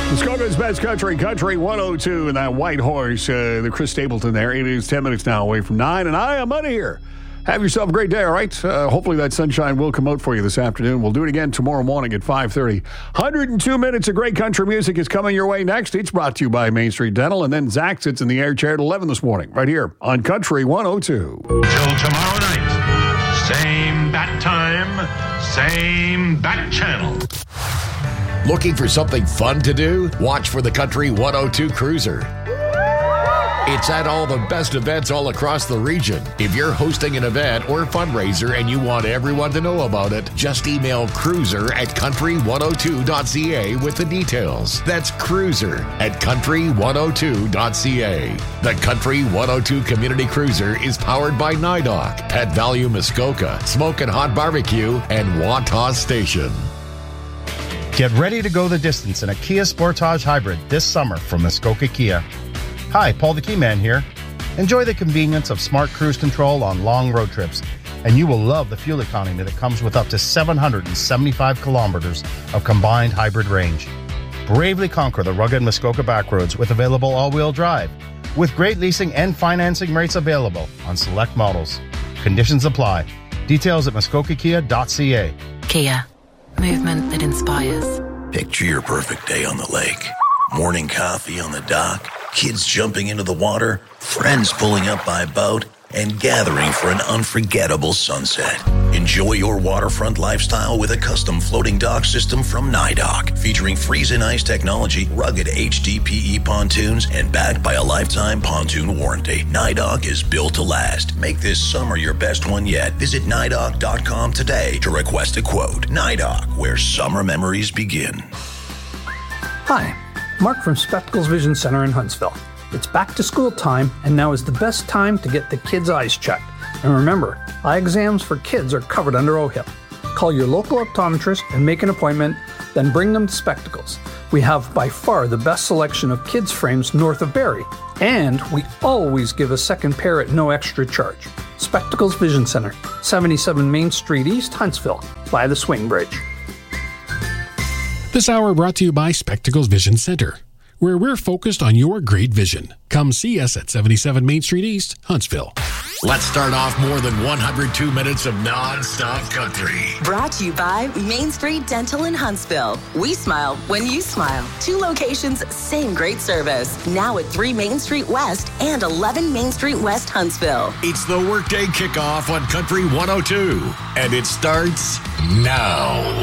Muskoka's Best Country, Country 102, and that white horse, the Chris Stapleton there. It is 10 minutes now away from 9, and I am out of here. Have yourself a great day, all right? Hopefully that sunshine will come out for you this afternoon. We'll do it again tomorrow morning at 5:30. 102 minutes of great country music is coming your way next. It's brought to you by Main Street Dental, and then Zach sits in the air chair at 11 this morning, right here on Country 102. Till tomorrow night, same bat time, same bat channel. Looking for something fun to do? Watch for the Country 102 Cruiser. It's at all the best events all across the region. If you're hosting an event or fundraiser and you want everyone to know about it, just email cruiser@country102.ca with the details. That's cruiser@country102.ca. The Country 102 Community Cruiser is powered by NIDOC, Pet Value Muskoka, Smoke and Hot Barbecue, and Wantagh Station. Get ready to go the distance in a Kia Sportage Hybrid this summer from Muskoka Kia. Hi, Paul the Keyman here. Enjoy the convenience of smart cruise control on long road trips, and you will love the fuel economy that comes with up to 775 kilometers of combined hybrid range. Bravely conquer the rugged Muskoka backroads with available all-wheel drive, with great leasing and financing rates available on select models. Conditions apply. Details at muskokakia.ca. Kia. Movement that inspires. Picture your perfect day on the lake. Morning coffee on the dock, kids jumping into the water, friends pulling up by boat, and gathering for an unforgettable sunset. Enjoy your waterfront lifestyle with a custom floating dock system from NIDOC, featuring freeze and ice technology, rugged HDPE pontoons, and backed by a lifetime pontoon warranty. NIDOC is built to last. Make this summer your best one yet. Visit NIDOC.com today to request a quote. NIDOC, where summer memories begin. Hi, Mark from Spectacles Vision Center in Huntsville. It's back to school time, and now is the best time to get the kids' eyes checked. And remember, eye exams for kids are covered under OHIP. Call your local optometrist and make an appointment, then bring them to Spectacles. We have by far the best selection of kids' frames north of Barrie, and we always give a second pair at no extra charge. Spectacles Vision Center, 77 Main Street East, Huntsville, by the Swing Bridge. This hour brought to you by Spectacles Vision Center, where we're focused on your great vision. Come see us at 77 Main Street East, Huntsville. Let's start off more than 102 minutes of non-stop country. Brought to you by Main Street Dental in Huntsville. We smile when you smile. 2 locations, same great service. Now at 3 Main Street West and 11 Main Street West, Huntsville. It's the workday kickoff on Country 102, and it starts now.